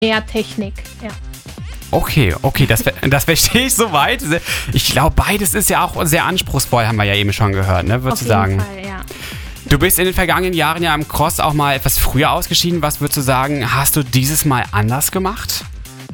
mehr Technik, ja. Okay, das verstehe ich soweit. Ich glaube, beides ist ja auch sehr anspruchsvoll, haben wir ja eben schon gehört, ne? Würdest du sagen? Auf jeden Fall, ja. Du bist in den vergangenen Jahren ja im Cross auch mal etwas früher ausgeschieden. Was würdest du sagen, hast du dieses Mal anders gemacht?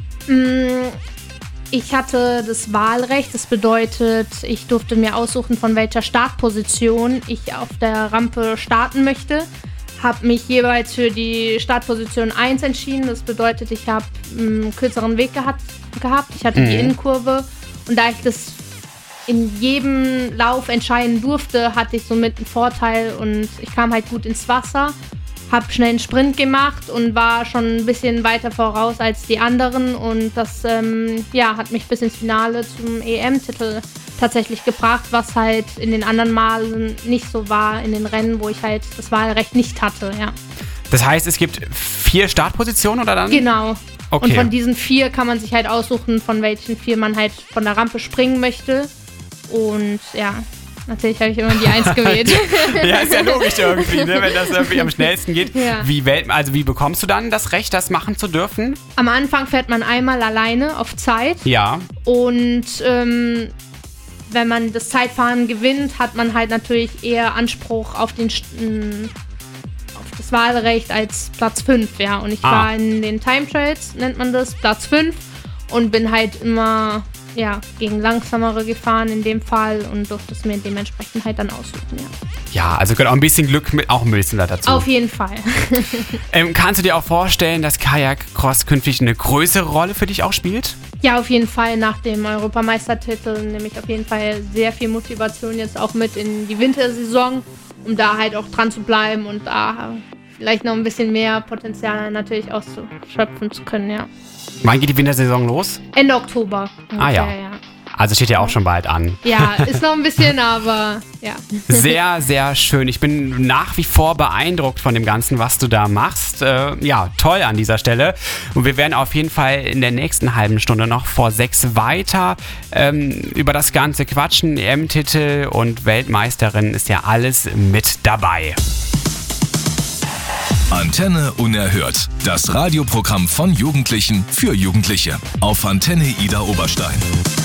Ich hatte das Wahlrecht, das bedeutet, ich durfte mir aussuchen, von welcher Startposition ich auf der Rampe starten möchte. Habe mich jeweils für die Startposition 1 entschieden. Das bedeutet, ich habe einen kürzeren Weg gehabt. Ich hatte die Innenkurve. Und da ich das in jedem Lauf entscheiden durfte, hatte ich somit einen Vorteil. Und ich kam halt gut ins Wasser. Habe schnell einen Sprint gemacht und war schon ein bisschen weiter voraus als die anderen. Und das hat mich bis ins Finale zum EM-Titel tatsächlich gebracht, was halt in den anderen Malen nicht so war, in den Rennen, wo ich halt das Wahlrecht nicht hatte, ja. Das heißt, es gibt 4 Startpositionen oder dann? Genau. Okay. Und von diesen 4 kann man sich halt aussuchen, von welchen 4 man halt von der Rampe springen möchte. Und ja, natürlich habe ich immer die 1 gewählt. Ja, ist ja logisch irgendwie, ne, wenn das irgendwie am schnellsten geht. Ja. Wie bekommst du dann das Recht, das machen zu dürfen? Am Anfang fährt man einmal alleine auf Zeit. Ja. Und wenn man das Zeitfahren gewinnt, hat man halt natürlich eher Anspruch auf das Wahlrecht als Platz 5, ja. Und ich war in den Time Trials, nennt man das, Platz 5 und bin halt immer gegen langsamere gefahren in dem Fall und durfte es mir dementsprechend halt dann aussuchen, ja. Ja, also gehört auch ein bisschen Glück auch ein bisschen dazu. Auf jeden Fall. Kannst du dir auch vorstellen, dass Kajak-Cross künftig eine größere Rolle für dich auch spielt? Ja, auf jeden Fall. Nach dem Europameistertitel nehme ich auf jeden Fall sehr viel Motivation jetzt auch mit in die Wintersaison, um da halt auch dran zu bleiben und da vielleicht noch ein bisschen mehr Potenzial natürlich auszuschöpfen zu können, ja. Wann geht die Wintersaison los? Ende Oktober. Ja. Also steht ja auch schon bald an. Ja, ist noch ein bisschen, aber ja. Sehr, sehr schön. Ich bin nach wie vor beeindruckt von dem Ganzen, was du da machst. Toll an dieser Stelle. Und wir werden auf jeden Fall in der nächsten halben Stunde noch vor 6 weiter über das Ganze quatschen. EM-Titel und Weltmeisterin ist ja alles mit dabei. Antenne Unerhört. Das Radioprogramm von Jugendlichen für Jugendliche. Auf Antenne Ida Oberstein.